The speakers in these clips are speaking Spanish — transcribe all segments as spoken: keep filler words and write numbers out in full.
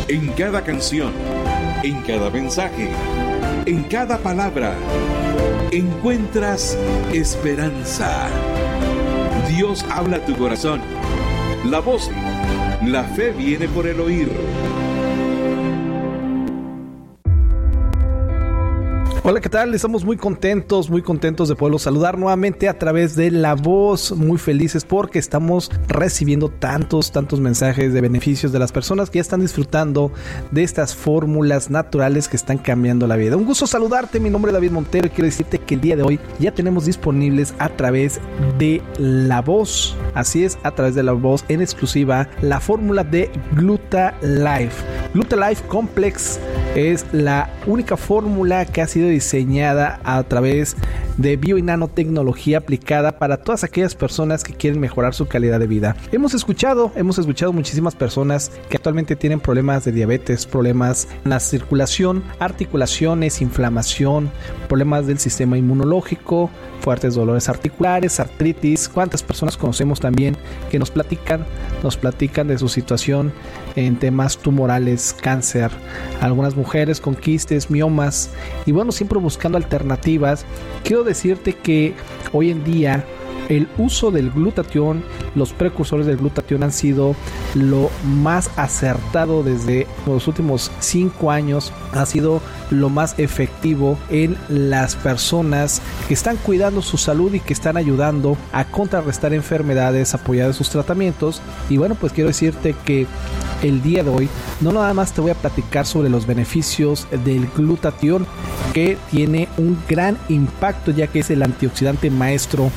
En cada canción, en cada mensaje, en cada palabra, encuentras esperanza. Dios habla a tu corazón. La voz, la fe viene por el oír. Hola, ¿qué tal? Estamos muy contentos, muy contentos de poderlos saludar nuevamente a través de La Voz, muy felices porque estamos recibiendo tantos, tantos mensajes de beneficios de las personas que ya están disfrutando de estas fórmulas naturales que están cambiando la vida. Un gusto saludarte, mi nombre es David Montero y quiero decirte que el día de hoy ya tenemos disponibles a través de La Voz, así es, a través de La Voz en exclusiva, la fórmula de Gluta Life. Gluta Life Complex es la única fórmula que ha sido diseñada a través de bio y nanotecnología aplicada para todas aquellas personas que quieren mejorar su calidad de vida. Hemos escuchado, hemos escuchado muchísimas personas que actualmente tienen problemas de diabetes, problemas en la circulación, articulaciones, inflamación, problemas del sistema inmunológico, fuertes dolores articulares, artritis. ¿Cuántas personas conocemos también que nos platican, nos platican de su situación en temas tumorales, cáncer, algunas mujeres con quistes, miomas, y bueno, siempre buscando alternativas? Quiero decirte que hoy en día el uso del glutatión, los precursores del glutatión han sido lo más acertado desde los últimos cinco años, ha sido lo más efectivo en las personas que están cuidando su salud y que están ayudando a contrarrestar enfermedades, apoyar sus tratamientos. Y bueno, pues quiero decirte que el día de hoy no nada más te voy a platicar sobre los beneficios del glutatión, que tiene un gran impacto ya que es el antioxidante maestro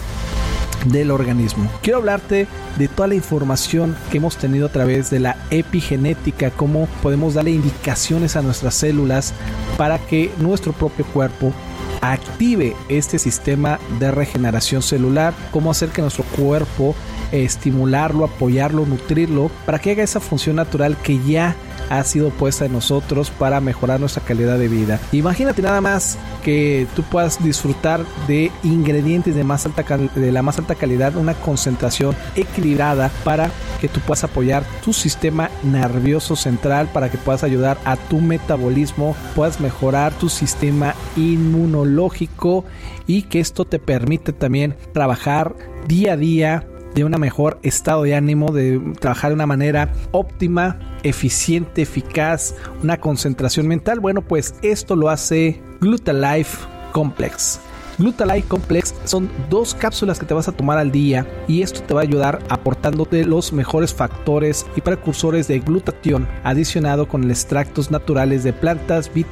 del organismo. Quiero hablarte de toda la información que hemos tenido a través de la epigenética, cómo podemos darle indicaciones a nuestras células para que nuestro propio cuerpo active este sistema de regeneración celular, cómo hacer que nuestro cuerpo eh, estimularlo, apoyarlo, nutrirlo para que haga esa función natural que ya ha sido puesta en nosotros para mejorar nuestra calidad de vida. Imagínate nada más que tú puedas disfrutar de ingredientes de, más alta cal- de la más alta calidad, una concentración equilibrada para que tú puedas apoyar tu sistema nervioso central, para que puedas ayudar a tu metabolismo, puedas mejorar tu sistema inmunológico y que esto te permite también trabajar día a día de un mejor estado de ánimo, de trabajar de una manera óptima, eficiente, eficaz, una concentración mental. Bueno, pues esto lo hace Gluta Life Complex. Gluta Life Complex son dos cápsulas que te vas a tomar al día y esto te va a ayudar aportándote los mejores factores y precursores de glutatión adicionado con extractos naturales de plantas, vitaminas